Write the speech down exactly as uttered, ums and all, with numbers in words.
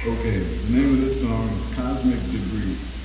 Okay, the name of this song is Cosmic Debris.